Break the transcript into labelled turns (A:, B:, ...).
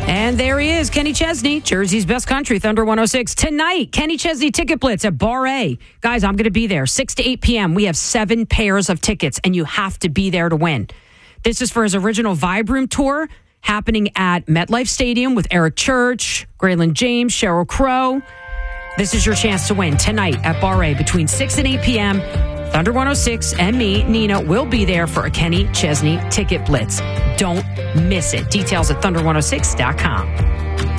A: And there he is, Kenny Chesney, Jersey's best country, Thunder 106. Tonight, Kenny Chesney Ticket Blitz at Bar A. Guys, I'm going to be there, 6 to 8 p.m. We have 7 pairs of tickets, and you have to be there to win. This is for his original Vibe Room tour, happening at MetLife Stadium with Eric Church, Graylin James, Sheryl Crow. This is your chance to win tonight at Bar A between 6 and 8 p.m. Thunder 106 and me, Nina, will be there for a Kenny Chesney Ticket Blitz. Don't miss it. Details at thunder106.com.